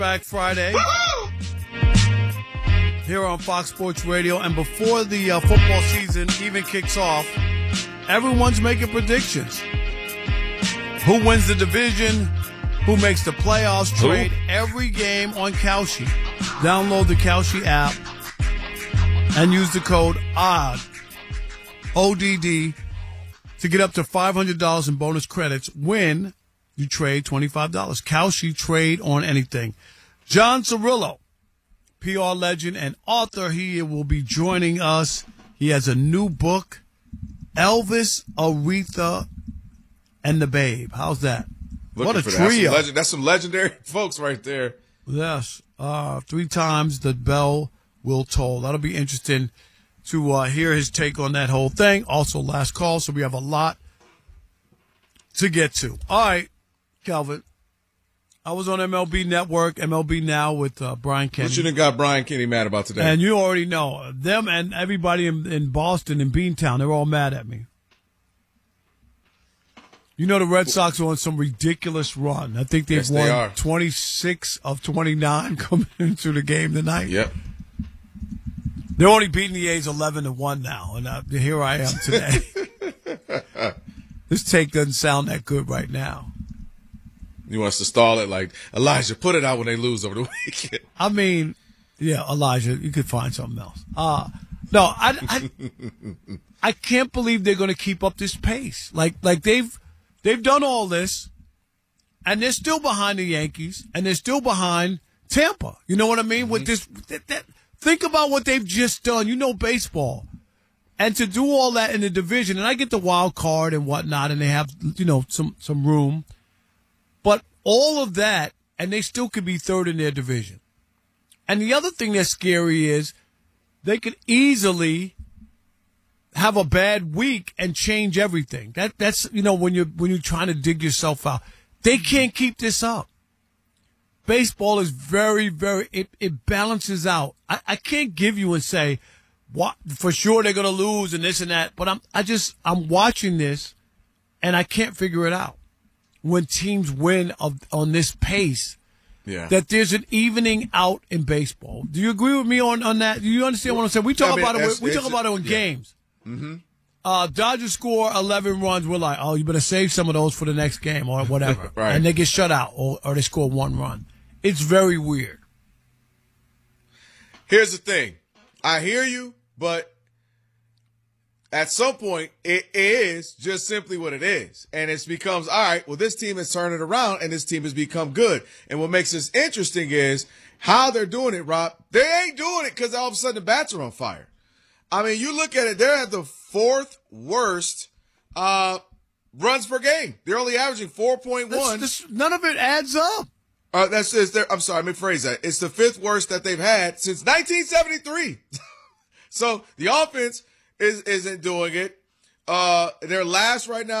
Back Friday here on Fox Sports Radio. And before the football season even kicks off, everyone's making predictions. Who wins the division? Who makes the playoffs? Trade every game on Kalshi. Download the Kalshi app and use the code ODD, ODD, to get up to $500 in bonus credits when you trade $25. Kalshi, trade on anything. John Cirillo, PR legend and author, he will be joining us. He has a new book, Elvis, Aretha, and the Babe. How's that? What a trio. That's some legendary folks right there. Yes. 3 times the bell will toll. That'll be interesting to hear his take on that whole thing. Also, last call, so we have a lot to get to. All right, Calvin. I was on MLB Network, MLB Now with Brian Kenny. What you done got Brian Kenny mad about today? And you already know. Them and everybody in Boston and Beantown, they're all mad at me. You know the Red Sox are on some ridiculous run. I think they've won 26 of 29 coming into the game tonight. Yep. They're only beating the A's 11-1 now, and here I am today. This take doesn't sound that good right now. You want us to stall it like, Elijah, put it out when they lose over the weekend. I mean, yeah, Elijah, you could find something else. No, I can't believe they're going to keep up this pace. Like they've done all this, and they're still behind the Yankees, and they're still behind Tampa. You know what I mean? Mm-hmm. With this, think about what they've just done. You know baseball. And to do all that in the division, and I get the wild card and whatnot, and they have, some room. But all of that, and they still could be third in their division. And the other thing that's scary is they could easily have a bad week and change everything. That's when you're trying to dig yourself out. They can't keep this up. Baseball is very, very it balances out. I can't give you and say what for sure they're gonna lose and this and that, but I'm watching this and I can't figure it out. When teams win on this pace, that there's an evening out in baseball. Do you agree with me on that? Do you understand what I'm saying? We talk about it. We talk about it in games. Mm-hmm. Dodgers score 11 runs. We're like, oh, you better save some of those for the next game or whatever. Right. And they get shut out or they score 1 run. It's very weird. Here's the thing. I hear you, but at some point, it is just simply what it is. And it becomes, all right, well, this team has turned it around and this team has become good. And what makes this interesting is how they're doing it, Rob. They ain't doing it because all of a sudden the bats are on fire. I mean, you look at it, they're at the 4th worst runs per game. They're only averaging 4.1. None of it adds up. I'm sorry, let me phrase that. It's the 5th worst that they've had since 1973. So the offense isn't doing it. They're last right now.